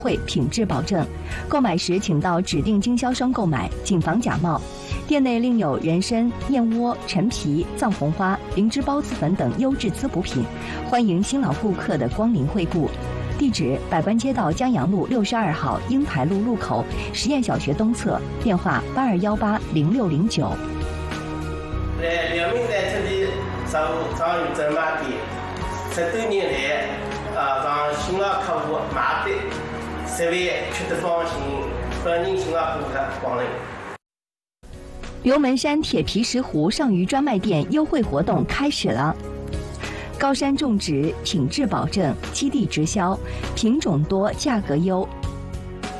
惠，品质保证。购买时请到指定经销商购买，谨防假冒。店内另有人参、燕窝、陈皮、藏红花、灵芝孢子粉等优质滋补品，欢迎新老顾客的光临惠顾。地址：百官街道江阳路62号英台路路口实验小学东侧，电话82180609。 在辽宁在这里张宇珍买店，10多年来，让新老客户买的10万吃得放心，欢迎新老顾客光临。 刘门山铁皮石斛上虞专卖店优惠活动开始了。高山种植，品质保证，基地直销，品种多，价格优，